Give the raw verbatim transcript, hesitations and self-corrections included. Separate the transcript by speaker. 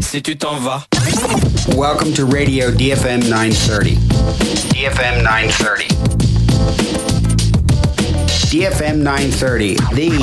Speaker 1: si tu t'en vas.
Speaker 2: Welcome to Radio D F M nine thirty. D F M nine thirty. D F M nine thirty, the